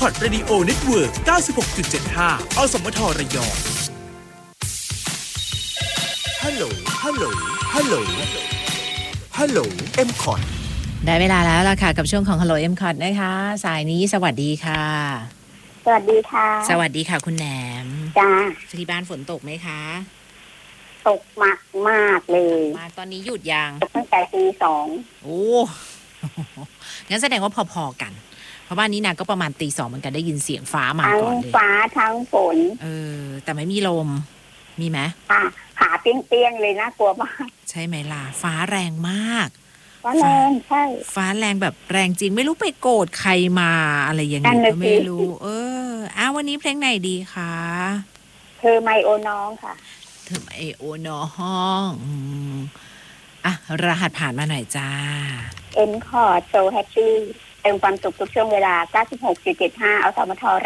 M-KOT Radio Network 96.75 อสมทระยองฮัลโหลฮัลโหลฮัลโหลฮัลโหล M-KOT ได้เวลาแล้วล่ะค่ะกับช่วงของ Hello M-KOT นะคะสายนี้สวัสดีค่ะสวัสดีค่ะสวัสดีค่ะคุณแหนมจ้าที่บ้านฝนตกไหมคะตกมากเลยมากตอนนี้หยุดยังตกตั้งแต่ตี 2 โอ้งั้นแสดงว่าพอๆกันเพราะบ้านนี้นะก็ประมาณตี 2เหมือนกันได้ยินเสียงฟ้ามาก่อนเลยทั้งฟ้าทั้งฝนแต่ไม่มีลมมีไหมขาเตี้ยงๆเลยน่ากลัวมากใช่ไหมล่ะฟ้าแรงมากฟ้าแรงใช่ฟ้าแรงแบบแรงจริงไม่รู้ไปโกรธใครมาอะไรอย่างนี้ก็ไม่รู้วันนี้เพลงไหนดีคะเธอไมโอน้องค่ะเธอไมโอน้องรหัสผ่านมาหน่อยจ้า M-KOT so happy เติมความสุขทุกช่วงเวลา 96.75 อสมท